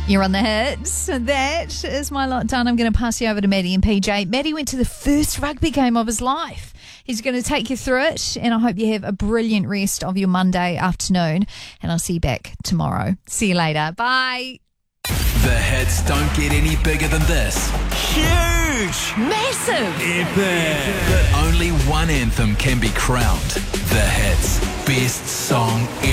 You're on the hits. That is my lot done. I'm going to pass you over to Maddie and PJ. Maddie went to the first rugby game of his life. He's going to take you through it, and I hope you have a brilliant rest of your Monday afternoon, and I'll see you back tomorrow. See you later. Bye. The hits don't get any bigger than this. Huge! Massive. Epic! But only one anthem can be crowned. The hits. Best song ever.